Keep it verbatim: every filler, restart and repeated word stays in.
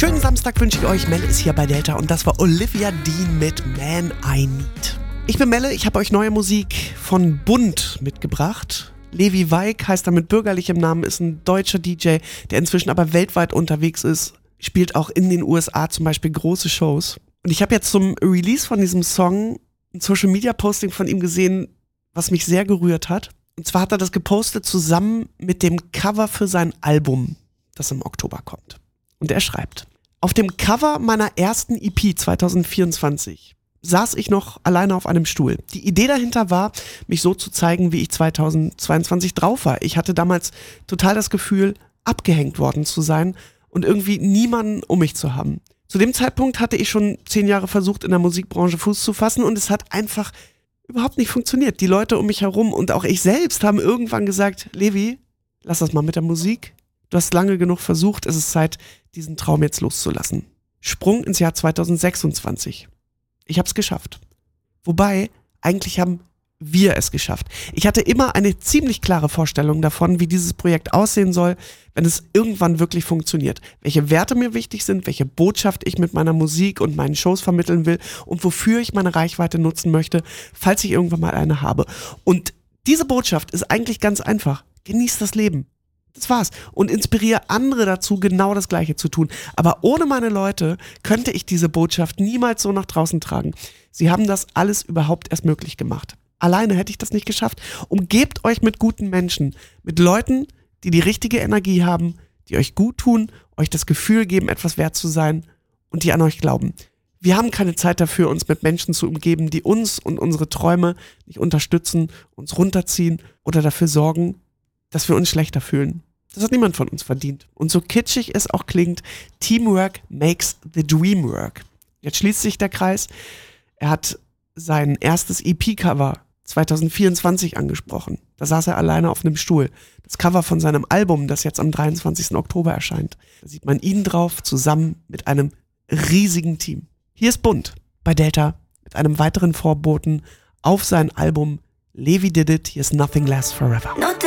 Schönen Samstag wünsche ich euch. Melle ist hier bei Delta und das war Olivia Dean mit Man I Need. Ich bin Melle, ich habe euch neue Musik von Bund mitgebracht. Levi Weig heißt er mit bürgerlichem Namen, ist ein deutscher D J, der inzwischen aber weltweit unterwegs ist, spielt auch in den U S A zum Beispiel große Shows. Und ich habe jetzt zum Release von diesem Song ein Social-Media-Posting von ihm gesehen, was mich sehr gerührt hat. Und zwar hat er das gepostet zusammen mit dem Cover für sein Album, das im Oktober kommt. Und er schreibt: Auf dem Cover meiner ersten E P zwanzig vierundzwanzig saß ich noch alleine auf einem Stuhl. Die Idee dahinter war, mich so zu zeigen, wie ich zwanzig zweiundzwanzig drauf war. Ich hatte damals total das Gefühl, abgehängt worden zu sein und irgendwie niemanden um mich zu haben. Zu dem Zeitpunkt hatte ich schon zehn Jahre versucht, in der Musikbranche Fuß zu fassen und es hat einfach überhaupt nicht funktioniert. Die Leute um mich herum und auch ich selbst haben irgendwann gesagt: Levi, lass das mal mit der Musik. Du hast lange genug versucht, es ist Zeit, diesen Traum jetzt loszulassen. Sprung ins Jahr zwanzig sechsundzwanzig. Ich hab's geschafft. Wobei, eigentlich haben wir es geschafft. Ich hatte immer eine ziemlich klare Vorstellung davon, wie dieses Projekt aussehen soll, wenn es irgendwann wirklich funktioniert. Welche Werte mir wichtig sind, welche Botschaft ich mit meiner Musik und meinen Shows vermitteln will und wofür ich meine Reichweite nutzen möchte, falls ich irgendwann mal eine habe. Und diese Botschaft ist eigentlich ganz einfach. Genieß das Leben. Das war's. Und inspiriere andere dazu, genau das Gleiche zu tun. Aber ohne meine Leute könnte ich diese Botschaft niemals so nach draußen tragen. Sie haben das alles überhaupt erst möglich gemacht. Alleine hätte ich das nicht geschafft. Umgebt euch mit guten Menschen, mit Leuten, die die richtige Energie haben, die euch gut tun, euch das Gefühl geben, etwas wert zu sein und die an euch glauben. Wir haben keine Zeit dafür, uns mit Menschen zu umgeben, die uns und unsere Träume nicht unterstützen, uns runterziehen oder dafür sorgen, dass wir uns schlechter fühlen. Das hat niemand von uns verdient. Und so kitschig es auch klingt, Teamwork makes the dream work. Jetzt schließt sich der Kreis. Er hat sein erstes E P-Cover zwanzig vierundzwanzig angesprochen. Da saß er alleine auf einem Stuhl. Das Cover von seinem Album, das jetzt am dreiundzwanzigsten Oktober erscheint. Da sieht man ihn drauf, zusammen mit einem riesigen Team. Hier ist Bund bei Delta mit einem weiteren Vorboten auf sein Album Levi Did It. Hier ist Nothing Lasts Forever.